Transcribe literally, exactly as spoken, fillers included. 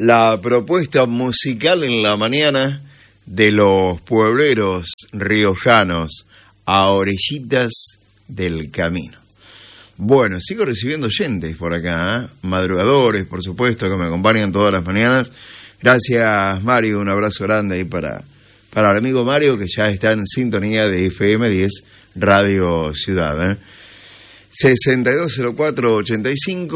la propuesta musical en la mañana de los puebleros riojanos a orillitas del camino. Bueno, sigo recibiendo oyentes por acá, ¿eh? Madrugadores, por supuesto, que me acompañan todas las mañanas. Gracias, Mario, un abrazo grande ahí para, para el amigo Mario, que ya está en sintonía de F M diez Radio Ciudad, ¿eh? sesenta y dos cero cuatro ochenta y cinco